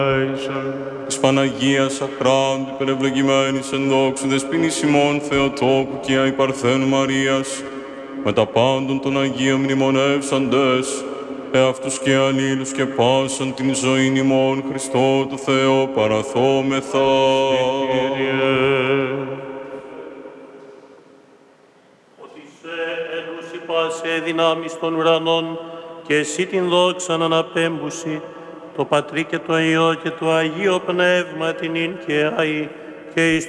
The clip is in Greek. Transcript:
Της Παναγίας Αχράντου, υπερευλογημένης εν δόξου δεσποινής ημών Θεοτόκου και αϊπαρθένου Μαρίας, με τα πάντων των Αγίων μνημονεύσαντες, εαυτούς και αλλήλους και πάσαν την ζωήν ημών Χριστό του Θεό παραθόμεθα. Ότι σε ενούσι πάσε δυνάμεις των ουρανών και εσύ την δόξαν αναπέμπουσι, το Πατρί και το Υιό και το Αγίο Πνεύμα την ίν και αεί και εις